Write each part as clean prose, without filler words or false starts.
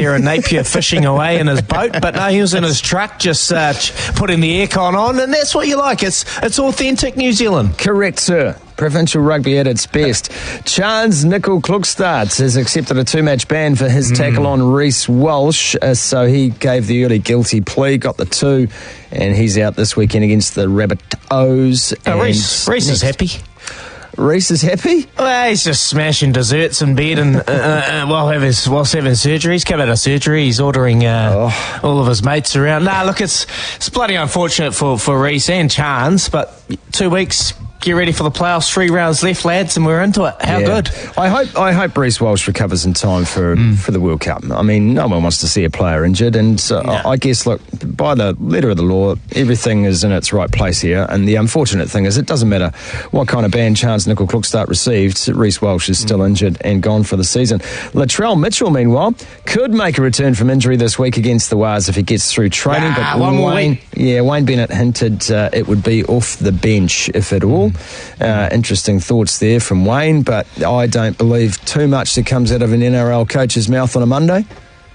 there in Napier fishing away in his boat, but no, he was in his truck just putting the aircon on, and that's what you like. It's authentic New Zealand. Correct, sir. Provincial rugby at its best. Chance Nicol Klukstad has accepted a 2-match ban for his tackle on Reece Walsh, so he gave the early guilty plea, got the 2, and he's out this weekend against the Rabbitohs. Reece is happy. Reece is happy? Well, he's just smashing desserts in bed and whilst having surgery. He's come out of surgery. He's ordering all of his mates around. Nah, look, it's bloody unfortunate for Reece and Chance, but 2 weeks. Get ready for the playoffs. 3 rounds left, lads, and we're into it. How good? I hope Reece Walsh recovers in time for the World Cup. I mean, no one wants to see a player injured, and so I guess, look, by the letter of the law, everything is in its right place here. And the unfortunate thing is, it doesn't matter what kind of ban Chance Nicol Klukstad received. Reece Walsh is still injured and gone for the season. Latrell Mitchell, meanwhile, could make a return from injury this week against the Wars if he gets through training. But one more week. Yeah, Wayne Bennett hinted it would be off the bench, if at all. Interesting thoughts there from Wayne, but I don't believe too much that comes out of an NRL coach's mouth on a Monday.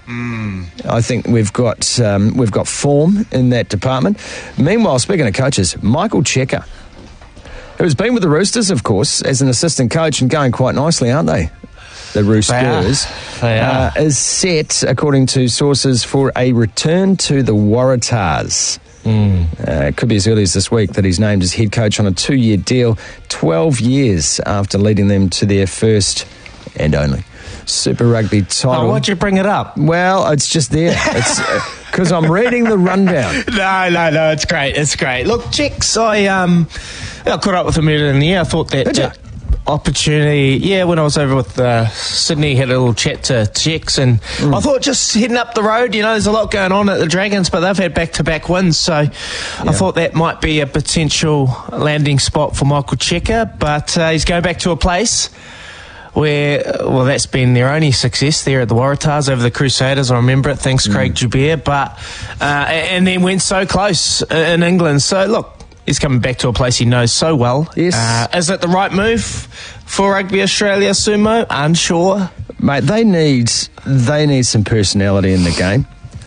I think we've got form in that department. Meanwhile, speaking of coaches, Michael Cheika, who's been with the Roosters, of course, as an assistant coach and going quite nicely, aren't they? The Roosters is set, according to sources, for a return to the Waratahs. It could be as early as this week that he's named as head coach on a 2-year deal, 12 years after leading them to their first and only Super Rugby title. Oh, why'd you bring it up? Well, it's just there. It's because I'm reading the rundown. No, it's great. Look, Chicks, I caught up with him earlier in the year. I thought that opportunity, when I was over with Sydney, had a little chat to Chicks, and I thought just heading up the road, there's a lot going on at the Dragons, but they've had back-to-back wins, so I thought that might be a potential landing spot for Michael Cheika, but he's going back to a place where, that's been their only success there at the Waratahs over the Crusaders. I remember it, thanks Craig Joubert, but and then went so close in England. So look, he's coming back to a place he knows so well. Yes. Is it the right move for Rugby Australia, Sumo? Unsure. Mate, they need some personality in the game.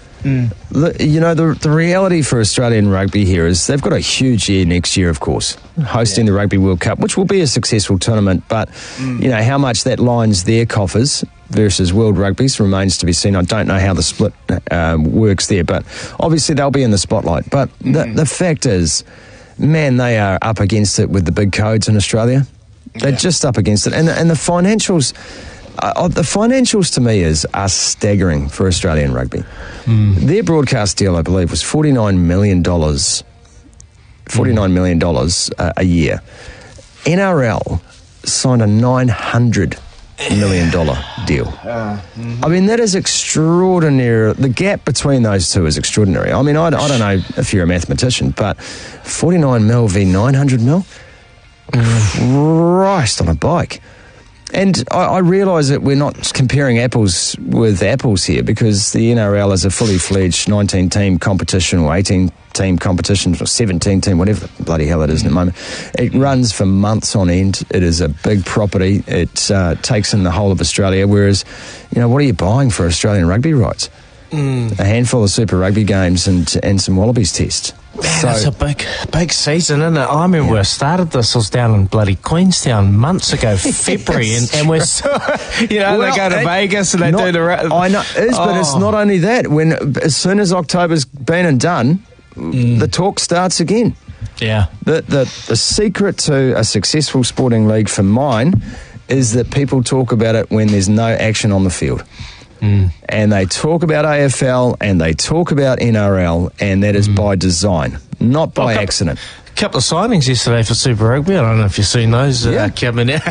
The reality for Australian rugby here is they've got a huge year next year, of course, hosting the Rugby World Cup, which will be a successful tournament, but how much that lines their coffers versus World Rugby's remains to be seen. I don't know how the split works there, but obviously they'll be in the spotlight. But the fact is, man, they are up against it with the big codes in Australia. They're just up against it. And the financials, to me are staggering for Australian rugby. Their broadcast deal, I believe, was $49 million. $49 million a year. NRL signed a $900 million deal. I mean, that is extraordinary. The gap between those two is extraordinary. I mean, I don't know if you're a mathematician, but 49 mil v 900 mil? Christ on a bike. And I realise that we're not comparing apples with apples here, because the NRL is a fully fledged 19-team competition or 18-team competition or 17-team, whatever the bloody hell it is at the moment. It runs for months on end. It is a big property. It takes in the whole of Australia, whereas, what are you buying for Australian rugby rights? A handful of Super Rugby games and some Wallabies tests. Man, that's a big season, isn't it? I remember when I started this, I was down in bloody Queenstown months ago, February, and we're so, they go to Vegas and they do the... I know, but it's not only that. As soon as October's been and done, the talk starts again. Yeah. The secret to a successful sporting league for mine is that people talk about it when there's no action on the field. And they talk about AFL and they talk about NRL, and that is by design, not by accident. A couple of signings yesterday for Super Rugby. I don't know if you've seen those coming out.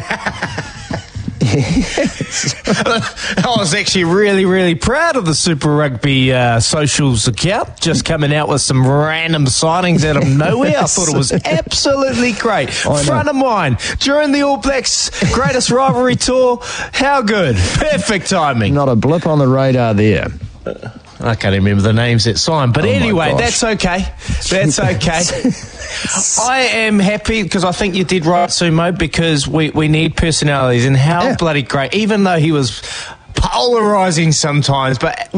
I was actually really, really proud of the Super Rugby socials account, just coming out with some random signings out of nowhere. I thought it was absolutely great. Front of mind during the All Blacks greatest rivalry tour. How good. Perfect timing. Not a blip on the radar there. I can't remember the names that signed, but anyway, that's okay. That's okay. I am happy because I think you did right, Sumo, because we need personalities, and how bloody great, even though he was polarising sometimes, but